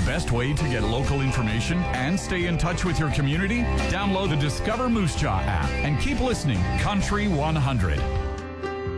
best way to get local information and stay in touch with your community? Download the Discover Moose Jaw app and keep listening. Country 100.